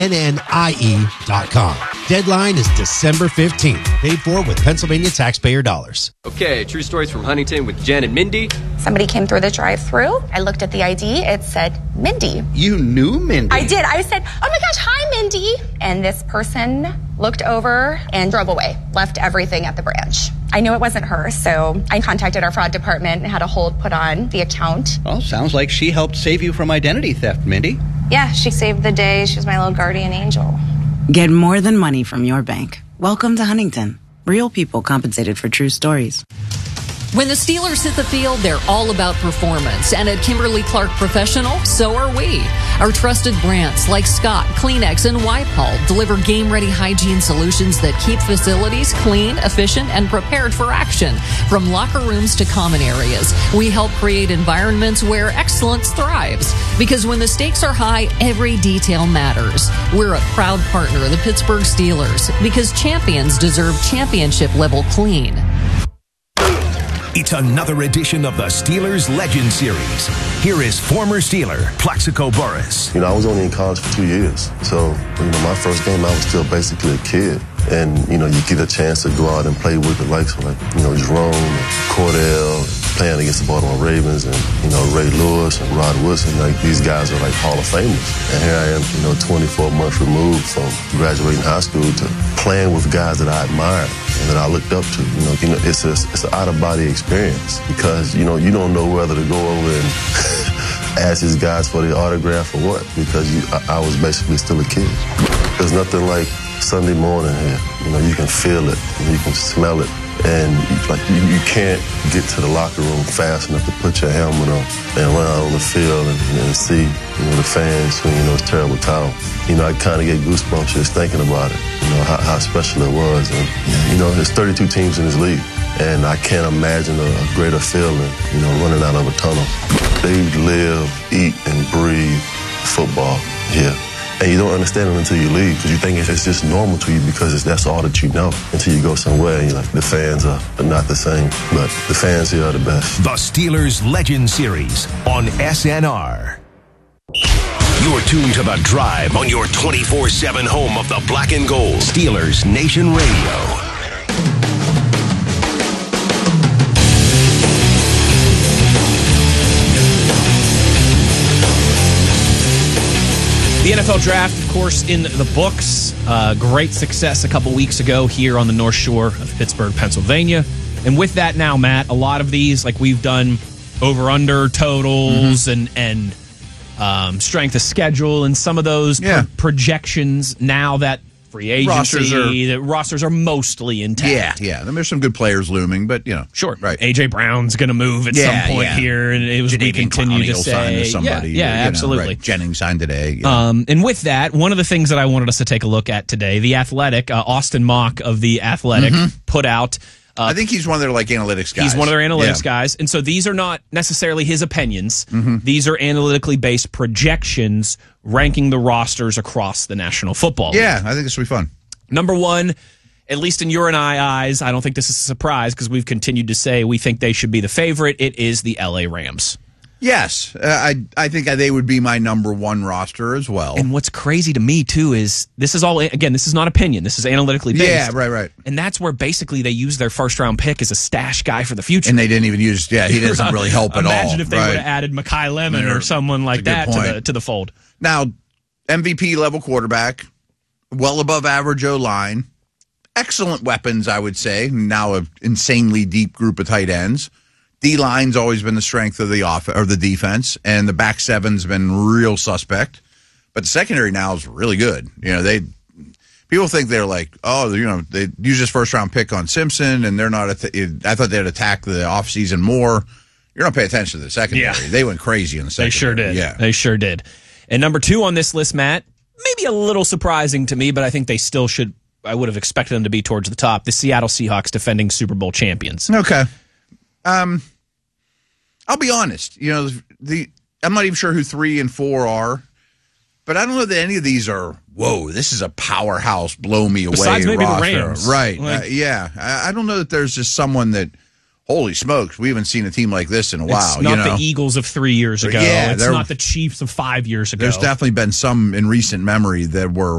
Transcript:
NNIE.com. Deadline is December 15th. Paid for with Pennsylvania taxpayer dollars. Okay, true stories from Huntington with Jen and Mindy. Somebody came through the drive-thru. I looked at the ID. It said Mindy. You knew Mindy? I did. I said, oh my gosh, hi, Mindy. And this person looked over and drove away, left everything at the branch. I knew it wasn't her, so I contacted our fraud department and had a hold put on the account. Well, sounds like she helped save you from identity theft, Mindy. Yeah, she saved the day. She was my little guardian angel. Get more than money from your bank. Welcome to Huntington. Real people compensated for true stories. When the Steelers hit the field, they're all about performance. And at Kimberly-Clark Professional, so are we. Our trusted brands like Scott, Kleenex, and Wipe-All deliver game-ready hygiene solutions that keep facilities clean, efficient, and prepared for action. From locker rooms to common areas, we help create environments where excellence thrives. Because when the stakes are high, every detail matters. We're a proud partner of the Pittsburgh Steelers because champions deserve championship-level clean. It's another edition of the Steelers Legend Series. Here is former Steeler, Plaxico Burress. I was only in college for 2 years. So, my first game, I was still basically a kid. And, you get a chance to go out and play with the likes of, Jerome, and Cordell, playing against the Baltimore Ravens, and, Ray Lewis and Rod Woodson. These guys are Hall of Famers. And here I am, 24 months removed from graduating high school to playing with guys that I admired and that I looked up to. It's an out-of-body experience because, you don't know whether to go over and ask these guys for the autograph or what, because I was basically still a kid. There's nothing like Sunday morning here. You can feel it, you can smell it, and you can't get to the locker room fast enough to put your helmet on and run out on the field and see the fans swinging those terrible towels. I kind of get goosebumps just thinking about it. How special it was, and there's 32 teams in this league, and I can't imagine a greater feeling. Running out of a tunnel. They live, eat, and breathe football here. And you don't understand it until you leave because you think it's just normal to you because that's all that you know until you go somewhere and you're like, the fans are not the same, but the fans here are the best. The Steelers Legend Series on SNR. You're tuned to The Drive on your 24/7 home of the black and gold. Steelers Nation Radio. The NFL Draft, of course, in the books. Great success a couple weeks ago here on the North Shore of Pittsburgh, Pennsylvania. And with that now, Matt, a lot of these, we've done over-under totals and strength of schedule and some of those projections now that free agency, rosters are mostly intact. Yeah. There's some good players looming, but, Sure. Right. A.J. Brown's going to move at some point here, and it was we continue to say. Somebody, absolutely. Right. Jennings signed today. And with that, one of the things that I wanted us to take a look at today, The Athletic, Austin Mock of The Athletic put out. I think he's one of their analytics guys. He's one of their analytics guys. And so these are not necessarily his opinions. These are analytically based projections ranking the rosters across the National Football League. Yeah, I think this will be fun. Number one, at least in your and I eyes, I don't think this is a surprise because we've continued to say we think they should be the favorite. It is the LA Rams. Yes, I think they would be my number one roster as well. And what's crazy to me, too, is this is all, again, this is not opinion. This is analytically based. Yeah, right. And that's where basically they use their first-round pick as a stash guy for the future. And they didn't even use, he doesn't really help at all. Imagine if they would have added Mekhi Lemon or someone like that to the fold. Now, MVP-level quarterback, well above average O-line, excellent weapons, I would say. Now an insanely deep group of tight ends. D-line's always been the strength of the defense, and the back seven's been real suspect. But the secondary now is really good. People think they're they use this first-round pick on Simpson, and they're not. I thought they'd attack the offseason more. You're not paying attention to the secondary. Yeah. They went crazy in the secondary. They sure did. Yeah, they sure did. And number two on this list, Matt, maybe a little surprising to me, but I think they still should. I would have expected them to be towards the top. The Seattle Seahawks, defending Super Bowl champions. Okay. I'll be honest. I'm not even sure who 3 and 4 are, but I don't know that any of these are. Whoa, this is a powerhouse, blow me away. Besides maybe roster. the Rams, right? I don't know that there's just someone that holy smokes, we haven't seen a team like this in a while. It's not the Eagles of 3 years ago. Yeah, it's not the Chiefs of 5 years ago. There's definitely been some in recent memory that were